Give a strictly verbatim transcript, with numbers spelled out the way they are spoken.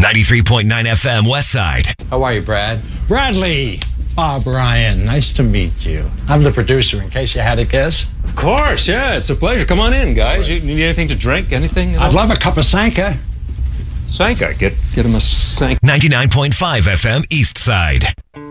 ninety-three point nine F M West Side. How are you, Brad? Bradley. Bob Ryan, nice to meet you. I'm the producer, in case you had a guess. Of course, yeah, it's a pleasure. Come on in, guys. You need anything to drink? Anything? I'd love a cup of Sanka. Sanka. Get, get him a Sanka. ninety-nine point five F M East Side.